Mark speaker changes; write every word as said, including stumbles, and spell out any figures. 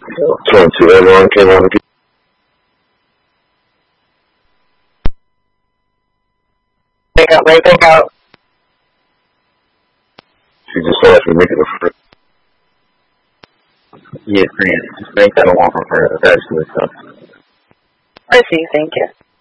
Speaker 1: twenty-two, everyone came on again.
Speaker 2: Break out, break, break out.
Speaker 1: She just saw us make it a friend.
Speaker 3: Yes, ma'am. Just make that a one for her. That's good stuff.
Speaker 2: I see, thank you.